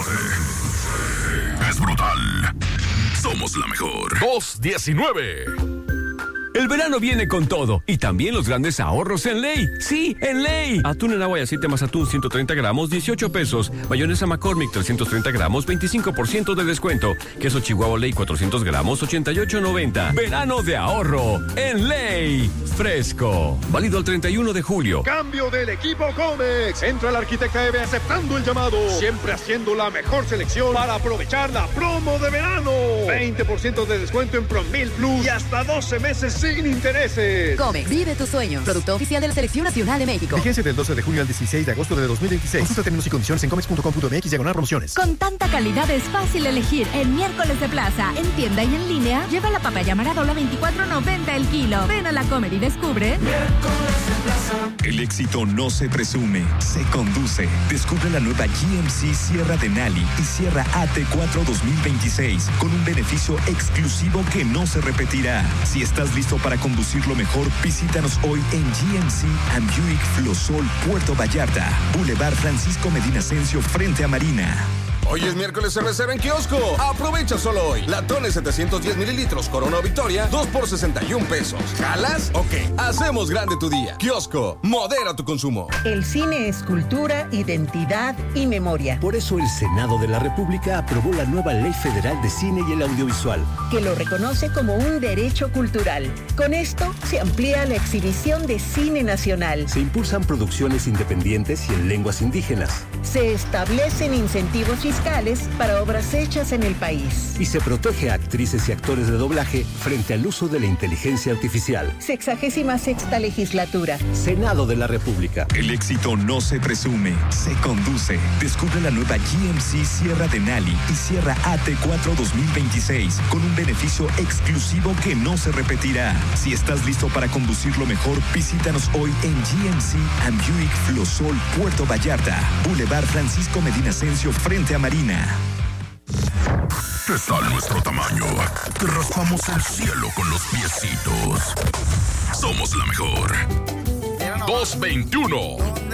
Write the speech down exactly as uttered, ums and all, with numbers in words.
es brutal. Somos la mejor. dos diecinueve. El verano viene con todo y también los grandes ahorros en Ley. Sí, en Ley. Atún en agua y aceite más atún ciento treinta gramos, dieciocho pesos. Mayonesa McCormick trescientos treinta gramos, veinticinco por ciento de descuento. Queso Chihuahua Ley cuatrocientos gramos, ochenta y ocho noventa. Verano de ahorro en Ley. Fresco. Válido el treinta y uno de julio. Cambio del equipo Comex. Entra el Arquitecta Eve aceptando el llamado. Siempre haciendo la mejor selección para aprovechar la promo de verano. veinte por ciento de descuento en Promil Plus y hasta doce meses sin intereses. Comex, vive tu sueño. Producto oficial de la Selección Nacional de México. Vigencia del doce de junio al dieciséis de agosto de dos mil veintiséis. Consulta términos y condiciones en comex punto com punto mx diagonal promociones. Con tanta calidad es fácil elegir. En Miércoles de Plaza, en tienda y en línea, lleva la papaya Maradola veinticuatro noventa el kilo. Ven a la Comer y descubre. Miércoles de Plaza. El éxito no se presume, se conduce. Descubre la nueva G M C Sierra Denali y Sierra A T cuatro dos mil veintiséis con un beneficio exclusivo que no se repetirá. Si estás listo para conducir lo mejor, visítanos hoy en G M C and Buick Flosol, Puerto Vallarta, Boulevard Francisco Medina Ascencio, frente a Marina. Hoy es miércoles de reserva en kiosco. Aprovecha solo hoy. Latones setecientos diez mililitros Corona o Victoria, dos por sesenta y un pesos. ¿Jalas? Ok. Hacemos grande tu día. Kiosco. Modera tu consumo. El cine es cultura, identidad y memoria. Por eso el Senado de la República aprobó la nueva Ley Federal de Cine y el Audiovisual, que lo reconoce como un derecho cultural. Con esto se amplía la exhibición de cine nacional. Se impulsan producciones independientes y en lenguas indígenas. Se establecen incentivos fiscales para obras hechas en el país. Y se protege a actrices y actores de doblaje frente al uso de la inteligencia artificial. Sexagésima sexta legislatura. Senado de la República. El éxito no se presume, se conduce. Descubre la nueva G M C Sierra Denali y Sierra A T cuatro dos mil veintiséis con un beneficio exclusivo que no se repetirá. Si estás listo para conducir lo mejor, visítanos hoy en G M C and Buick Flosol, Puerto Vallarta, Boulevard Francisco Medina Ascencio, frente a Marina. ¿Qué tal nuestro tamaño? Que raspamos el cielo con los piecitos. Somos la mejor. dos veintiuno.